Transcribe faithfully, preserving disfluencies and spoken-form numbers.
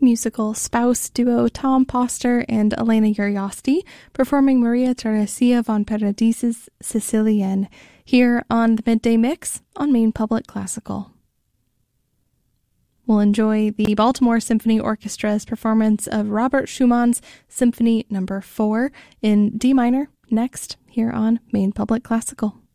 musical spouse duo Tom Poster and Elena Uriosti performing Maria Teresia von Paradis's Sicilienne here on the Midday Mix on Maine Public Classical. We'll enjoy the Baltimore Symphony Orchestra's performance of Robert Schumann's Symphony Number four in D minor next here on Maine Public Classical.